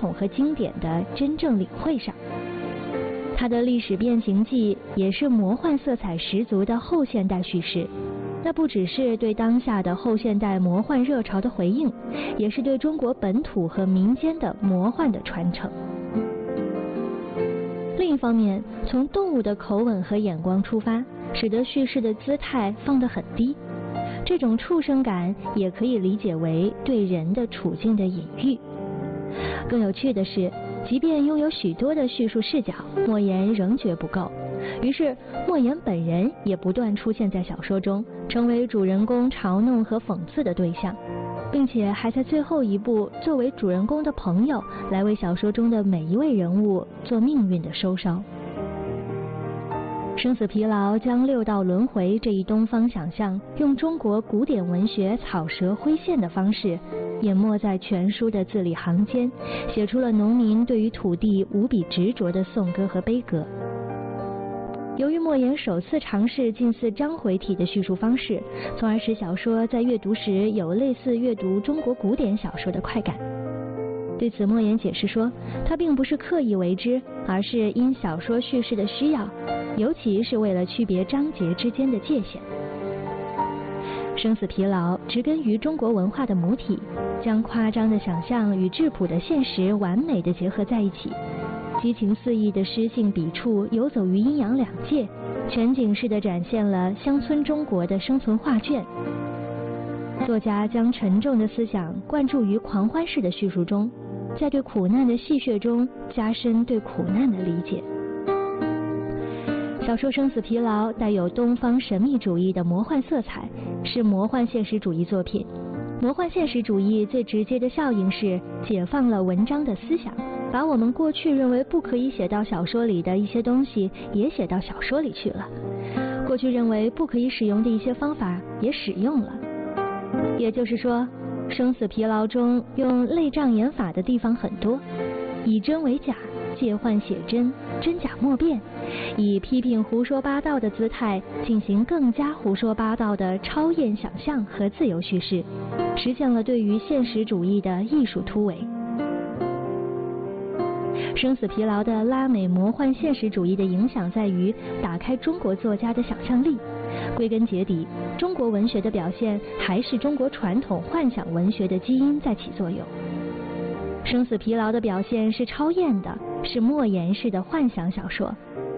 统和经典的真正领会上。他的《历史变形记》也是魔幻色彩十足的后现代叙事，那不只是对当下的后现代魔幻热潮的回应，也是对中国本土和民间的魔幻的传承。另一方面，从动物的口吻和眼光出发，使得叙事的姿态放得很低，这种畜生感也可以理解为对人的处境的隐喻。更有趣的是，即便拥有许多的叙述视角，莫言仍觉不够，于是莫言本人也不断出现在小说中，成为主人公嘲弄和讽刺的对象，并且还在最后一部作为主人公的朋友来为小说中的每一位人物做命运的收梢。生死疲劳将六道轮回这一东方想象，用中国古典文学草蛇灰线的方式淹没在全书的字里行间，写出了农民对于土地无比执着的颂歌和悲歌。由于莫言首次尝试近似章回体的叙述方式，从而使小说在阅读时有类似阅读中国古典小说的快感。对此，莫言解释说，他并不是刻意为之，而是因小说叙事的需要，尤其是为了区别章节之间的界限。生死疲劳植根于中国文化的母体，将夸张的想象与质朴的现实完美地结合在一起，激情四溢的诗性笔触游走于阴阳两界，全景式地展现了乡村中国的生存画卷。作家将沉重的思想灌注于狂欢式的叙述中，在对苦难的戏谑中加深对苦难的理解。小说《生死疲劳》带有东方神秘主义的魔幻色彩，是魔幻现实主义作品。魔幻现实主义最直接的效应是解放了文章的思想，把我们过去认为不可以写到小说里的一些东西也写到小说里去了，过去认为不可以使用的一些方法也使用了。也就是说，生死疲劳中用类障眼法的地方很多，以真为假，借幻写真，真假莫辨，以批评胡说八道的姿态进行更加胡说八道的超验想象和自由叙事，实现了对于现实主义的艺术突围。生死疲劳的拉美魔幻现实主义的影响在于打开中国作家的想象力，归根结底，中国文学的表现还是中国传统幻想文学的基因在起作用。生死疲劳的表现是超验的，是莫言式的幻想小说。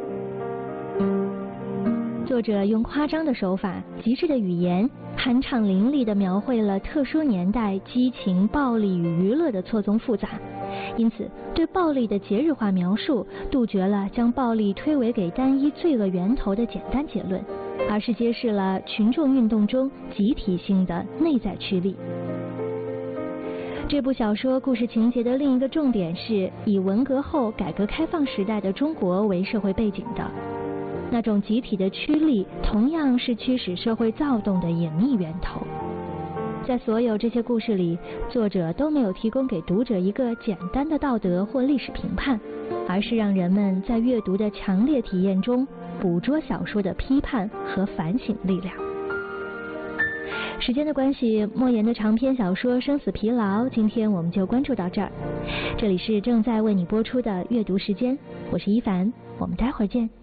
作者用夸张的手法、极致的语言，酣畅淋漓地描绘了特殊年代激情、暴力与娱乐的错综复杂，因此对暴力的节日化描述杜绝了将暴力推诿给单一罪恶源头的简单结论，而是揭示了群众运动中集体性的内在驱力。这部小说故事情节的另一个重点是以文革后改革开放时代的中国为社会背景的，那种集体的驱力同样是驱使社会躁动的隐秘源头。在所有这些故事里，作者都没有提供给读者一个简单的道德或历史评判，而是让人们在阅读的强烈体验中捕捉小说的批判和反省力量。时间的关系，莫言的长篇小说《生死疲劳》今天我们就关注到这儿。这里是正在为你播出的阅读时间，我是一凡，我们待会儿见。